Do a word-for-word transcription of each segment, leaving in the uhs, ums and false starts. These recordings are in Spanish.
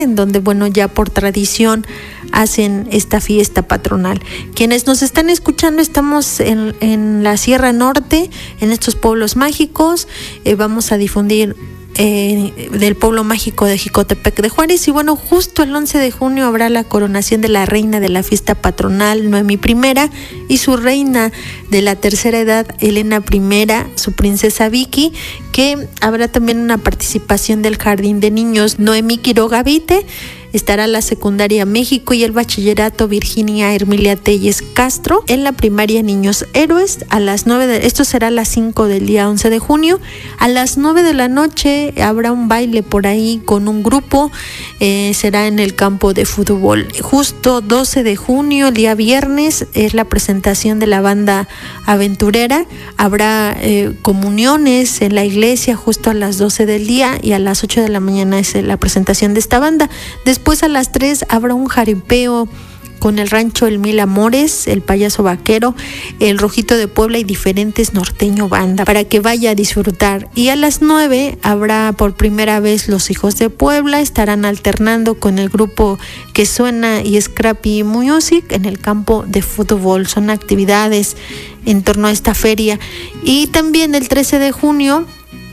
en donde, bueno, ya por tradición hacen esta fiesta patronal. Quienes nos están escuchando, estamos en, en la Sierra Norte, en estos pueblos mágicos. Eh, vamos a difundir Eh, del pueblo mágico de Jicotepec de Juárez, y bueno, justo el once de junio habrá la coronación de la reina de la fiesta patronal, Noemí primera, y su reina de la tercera edad, Elena primera, su princesa Vicky, que habrá también una participación del Jardín de Niños Noemí Quiroga Vite. Estará la secundaria México y el bachillerato Virginia Hermilia Telles Castro. En la primaria Niños Héroes a las nueve de, esto será a las cinco del día once de junio. A las nueve de la noche habrá un baile por ahí con un grupo, eh, será en el campo de fútbol. Justo doce de junio, el día viernes, es la presentación de la banda aventurera. Habrá eh, comuniones en la iglesia justo a las doce del día, y a las ocho de la mañana es la presentación de esta banda. Después Después a las tres habrá un jaripeo con el rancho El Mil Amores, el Payaso Vaquero, el Rojito de Puebla y diferentes norteño banda para que vaya a disfrutar. Y a las nueve habrá por primera vez Los Hijos de Puebla, estarán alternando con el grupo Que Suena y Scrappy Music en el campo de fútbol. Son actividades en torno a esta feria. Y también el trece de junio,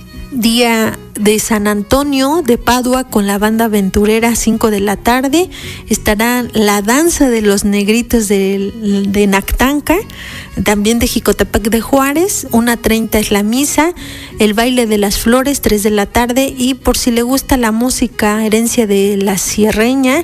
día de San Antonio de Padua, con la banda aventurera, cinco de la tarde, estará la danza de los negritos de, de Nactanca, también de Jicotepec de Juárez. Una treinta es la misa, el baile de las flores, tres de la tarde, y por si le gusta la música, herencia de la sierreña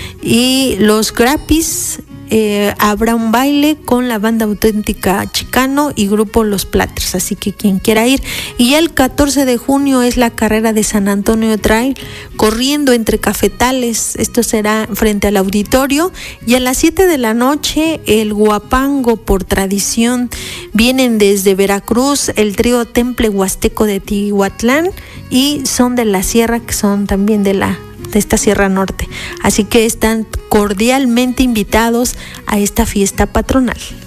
y los grapis, Eh, habrá un baile con la banda auténtica Chicano y grupo Los Platters, así que quien quiera ir. Y el catorce de junio es la carrera de San Antonio Trail, corriendo entre cafetales. Esto será frente al auditorio. Y a las siete de la noche el guapango, por tradición, vienen desde Veracruz el trío Temple Huasteco de Tihuatlán, y son de la sierra, que son también de la de esta Sierra Norte, así que están cordialmente invitados a esta fiesta patronal.